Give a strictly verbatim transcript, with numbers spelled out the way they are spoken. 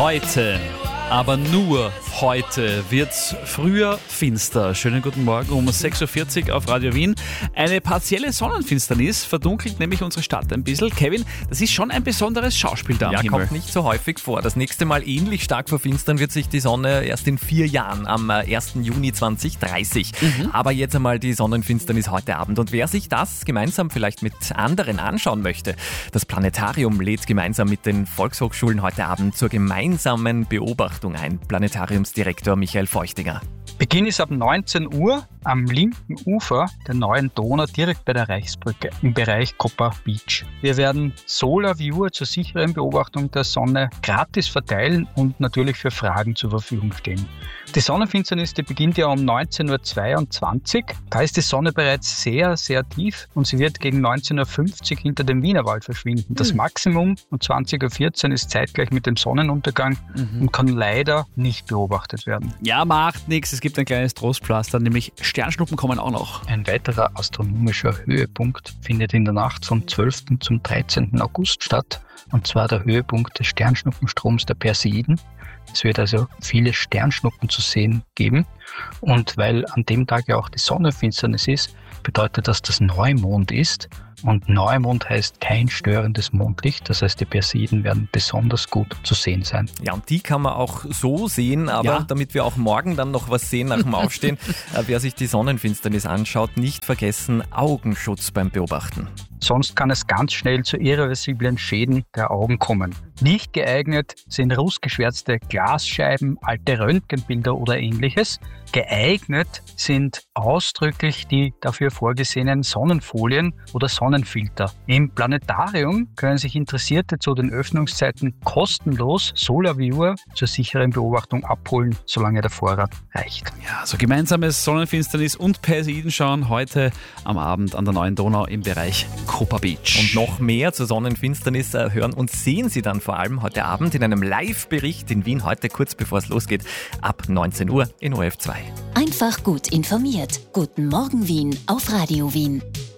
Heute, aber nur heute, wird's früher finster. Schönen guten Morgen um sechs Uhr vierzig auf Radio Wien. Eine partielle Sonnenfinsternis verdunkelt nämlich unsere Stadt ein bisschen. Kevin, das ist schon ein besonderes Schauspiel da am ja, Himmel. Kommt nicht so häufig vor. Das nächste Mal ähnlich stark verfinstern wird sich die Sonne erst in vier Jahren, am ersten Juni zwanzig dreißig. Mhm. Aber jetzt einmal die Sonnenfinsternis heute Abend. Und wer sich das gemeinsam vielleicht mit anderen anschauen möchte, das Planetarium lädt gemeinsam mit den Volkshochschulen heute Abend zur gemeinsamen Beobachtung ein. Planetariumsdirektor Michael Feuchtinger. Beginn ist ab neunzehn Uhr am linken Ufer der neuen Donau, direkt bei der Reichsbrücke im Bereich Copper Beach. Wir werden Solar Viewer zur sicheren Beobachtung der Sonne gratis verteilen und natürlich für Fragen zur Verfügung stehen. Die Sonnenfinsternis, die beginnt ja um neunzehn Uhr zweiundzwanzig. Da ist die Sonne bereits sehr, sehr tief und sie wird gegen neunzehn Uhr fünfzig hinter dem Wienerwald verschwinden. Das Maximum um zwanzig Uhr vierzehn ist zeitgleich mit dem Sonnenuntergang mhm. und kann leider nicht beobachtet werden. Ja, macht nichts. Es gibt ein kleines Trostpflaster, nämlich Sternschnuppen kommen auch noch. Ein weiterer astronomischer Höhepunkt findet in der Nacht vom zwölften zum dreizehnten August statt, und zwar der Höhepunkt des Sternschnuppenstroms der Perseiden. Es wird also viele Sternschnuppen zu sehen geben, und weil an dem Tag ja auch die Sonnenfinsternis ist, bedeutet das, dass Neumond ist, und Neumond heißt kein störendes Mondlicht, das heißt, die Perseiden werden besonders gut zu sehen sein. Ja, und die kann man auch so sehen, aber ja. damit wir auch morgen dann noch was sehen nach dem Aufstehen, äh, wer sich die Sonnenfinsternis anschaut, nicht vergessen, Augenschutz beim Beobachten. Sonst kann es ganz schnell zu irreversiblen Schäden der Augen kommen. Nicht geeignet sind rußgeschwärzte Glasscheiben, alte Röntgenbilder oder ähnliches. Geeignet sind ausdrücklich die dafür vorgesehenen Sonnenfolien oder Sonnenfilter. Im Planetarium können sich Interessierte zu den Öffnungszeiten kostenlos Solar Viewer zur sicheren Beobachtung abholen, solange der Vorrat reicht. Ja, also gemeinsames Sonnenfinsternis und Perseiden schauen heute am Abend an der neuen Donau im Bereich Copper Beach. Und noch mehr zur Sonnenfinsternis hören und sehen Sie dann vor allem heute Abend in einem Live-Bericht in Wien, heute kurz bevor es losgeht, ab neunzehn Uhr in O R F zwei. Einfach gut informiert. Guten Morgen Wien auf Radio Wien.